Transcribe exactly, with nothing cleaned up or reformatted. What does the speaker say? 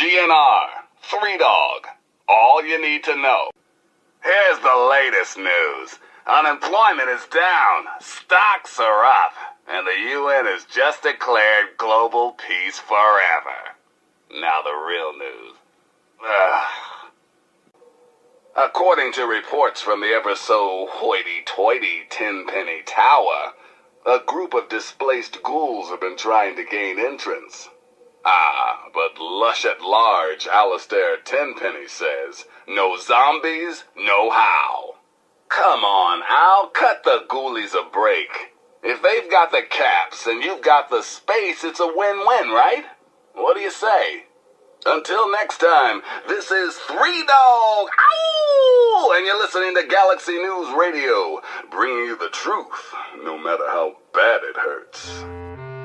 G N R, Three Dog, all you need to know. Here's the latest news. Unemployment is down, stocks are up, and the U N has just declared global peace forever. Now the real news. Ugh. According to reports from the ever-so hoity-toity Tenpenny Tower, a group of displaced ghouls have been trying to gain entrance. Ah, but lush at large Alistair Tenpenny says, no zombies, no how. Come on, Al, cut the ghoulies a break. If they've got the caps and you've got the space, it's a win-win, right? What do you say? Until next time, this is Three Dog, ow! And you're listening to Galaxy News Radio, bringing you the truth, no matter how bad it hurts.